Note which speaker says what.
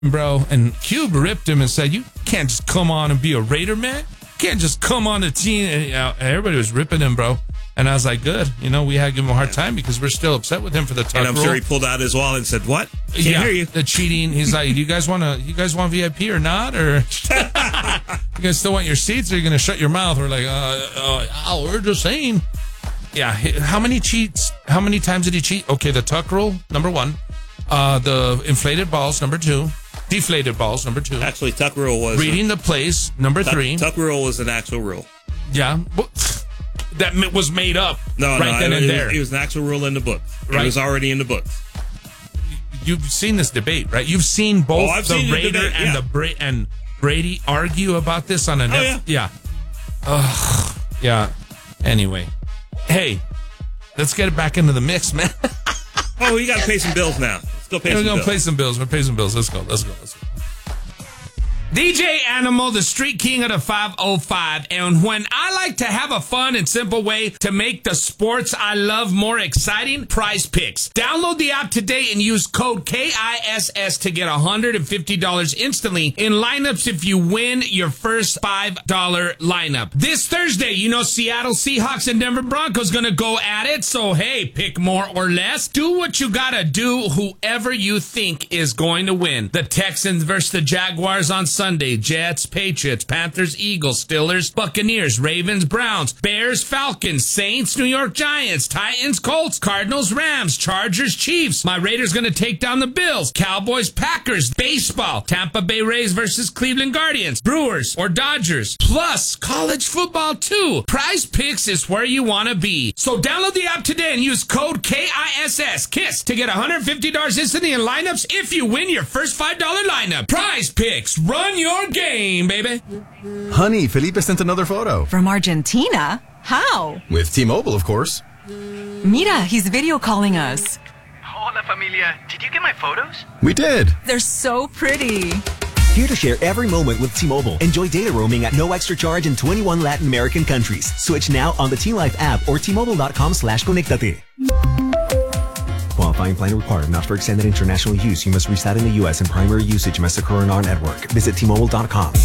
Speaker 1: bro. And Cube ripped him and said, you can't just come on and be a Raider, man. You can't just come on the team. And, everybody was ripping him, bro. And I was like, good. We had to give him a hard time because we're still upset with him for the tuck rule.
Speaker 2: And I'm sure he pulled out his wallet and said, what? Can't hear you.
Speaker 1: The cheating. He's like, you guys want VIP or not? Or you guys still want your seats, or are you going to shut your mouth? We're like, we're just saying. Yeah. How many times did he cheat? Okay, the tuck rule, number 1. The inflated balls, number 2. Deflated balls, number 2.
Speaker 2: Actually, tuck rule was...
Speaker 1: Reading the plays, number 3.
Speaker 2: Tuck rule was an actual rule.
Speaker 1: Yeah. That was made up then and there.
Speaker 2: It was an actual rule in the book. It was already in the book.
Speaker 1: You've seen this debate, right? You've seen both the Raider and Brady argue about this on a Netflix. Yeah. Yeah. Anyway. Hey, let's get it back into the mix, man.
Speaker 2: You got to pay some bills now. Let's go pay some bills.
Speaker 1: We're going to pay some bills. We'll pay some bills. Let's go. DJ Animal, the street king of the 505, and when I like to have a fun and simple way to make the sports I love more exciting, Prize Picks. Download the app today and use code KISS to get $150 instantly in lineups if you win your first $5 lineup. This Thursday, Seattle Seahawks and Denver Broncos gonna go at it, so hey, pick more or less. Do what you gotta do, whoever you think is going to win. The Texans versus the Jaguars on Sunday, Jets, Patriots, Panthers, Eagles, Steelers, Buccaneers, Ravens, Browns, Bears, Falcons, Saints, New York Giants, Titans, Colts, Cardinals, Rams, Chargers, Chiefs. My Raiders going to take down the Bills, Cowboys, Packers, baseball, Tampa Bay Rays versus Cleveland Guardians, Brewers or Dodgers, plus college football too. Prize Picks is where you want to be. So download the app today and use code KISS to get $150 instantly in lineups if you win your first $5 lineup. Prize Picks, run your game, baby.
Speaker 3: Honey, Felipe sent another photo.
Speaker 4: From Argentina? How?
Speaker 3: With T-Mobile, of course.
Speaker 4: Mira, he's video calling us.
Speaker 5: Hola, familia. Did you get my photos?
Speaker 3: We did.
Speaker 4: They're so pretty.
Speaker 6: Here to share every moment with T-Mobile. Enjoy data roaming at no extra charge in 21 Latin American countries. Switch now on the T-Life app or T-Mobile.com/conectate. Qualifying plan required. Not for extended international use. You must reside in the U.S. and primary usage must occur on our network. Visit T-Mobile.com.